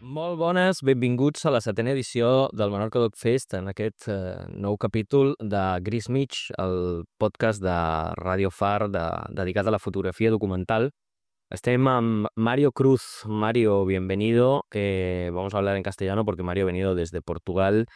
Molt bones, benvinguts a la 7a edició del Menorca Dog Fest, en aquest nou capítol de Gris Mig, el podcast de Radio Far dedicat a la fotografía documental. Estem amb Mario Cruz. Mario, bienvenido. Vamos a hablar en castellano porque Mario ha venido desde Portugal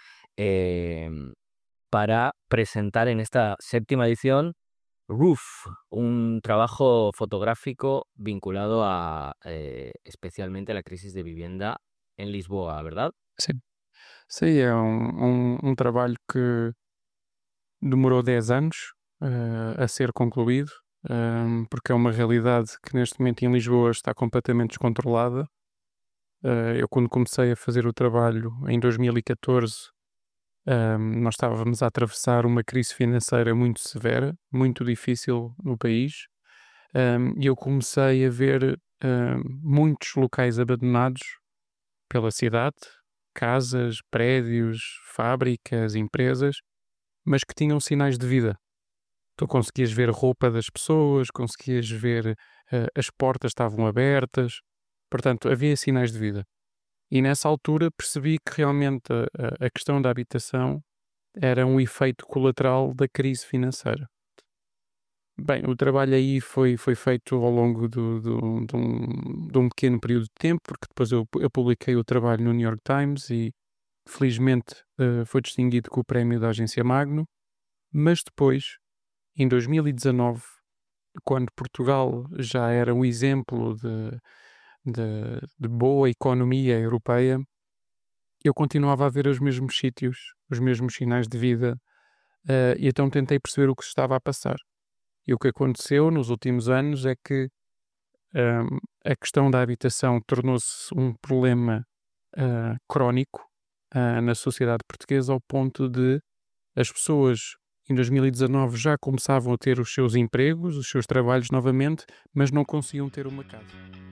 para presentar en esta 7ª edición Roof, un trabajo fotográfico vinculado a especialmente a la crisis de vivienda en Lisboa, ¿verdad? Sim, é um trabalho que demorou 10 anos a ser concluído, porque é uma realidade que neste momento em Lisboa está completamente descontrolada. Eu quando comecei a fazer o trabalho em 2014, nós estávamos a atravessar uma crise financeira muito severa, muito difícil no país, e eu comecei a ver muitos locais abandonados pela cidade, casas, prédios, fábricas, empresas, mas que tinham sinais de vida. Tu conseguias ver roupa das pessoas, conseguias ver as portas estavam abertas, portanto havia sinais de vida. E nessa altura percebi que realmente a questão da habitação era um efeito colateral da crise financeira. Bem, o trabalho aí foi feito ao longo de um pequeno período de tempo, porque depois eu publiquei o trabalho no New York Times e felizmente foi distinguido com o prémio da agência Magno, mas depois, em 2019, quando Portugal já era um exemplo de boa economia europeia, eu continuava a ver os mesmos sítios, os mesmos sinais de vida, e então tentei perceber o que se estava a passar. E o que aconteceu nos últimos anos é que a questão da habitação tornou-se um problema crónico na sociedade portuguesa, ao ponto de as pessoas em 2019 já começavam a ter os seus empregos, os seus trabalhos novamente, mas não conseguiam ter uma casa.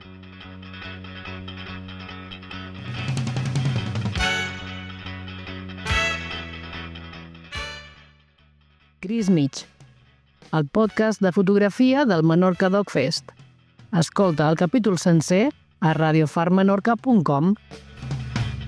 Gris Mig, el podcast de fotografia del Menorca Dog Fest. Escolta el capítol sencer a radiofarmenorca.com.